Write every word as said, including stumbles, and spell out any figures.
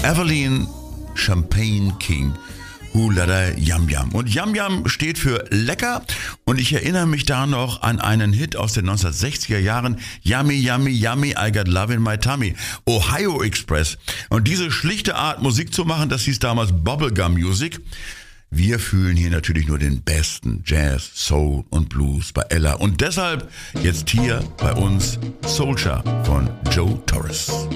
Evelyn Champagne King. Hulada Yum Yum. Und Yum Yum steht für lecker und ich erinnere mich da noch an einen Hit aus den neunzehnhundertsechziger Jahren. Yummy, yummy, yummy, I got love in my tummy. Ohio Express. Und diese schlichte Art Musik zu machen, das hieß damals Bubblegum Music. Wir fühlen hier natürlich nur den besten Jazz, Soul und Blues bei Ella. Und deshalb jetzt hier bei uns Soulja von Joe Torres.